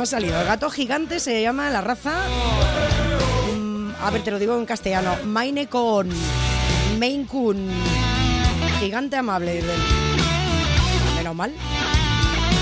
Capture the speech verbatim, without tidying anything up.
hemos salido. El gato gigante se llama la raza... Mmm, a ver, te lo digo en castellano. Maine Coon. Maine Coon. Gigante amable. Menos mal.